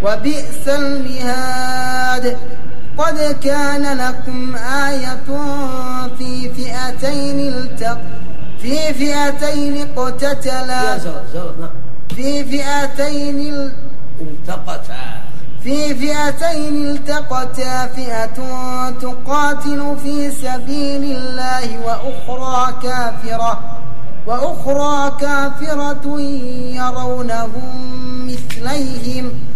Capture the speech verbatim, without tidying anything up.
وبئس المهاد. قد كان لكم آية في فئتين التق في فئتين اقتتلا في فئتين التقتا في فئتين التقتا فئة تقاتل في سبيل الله وأخرى كافرة وأخرى كافرة يرونهم مثليهم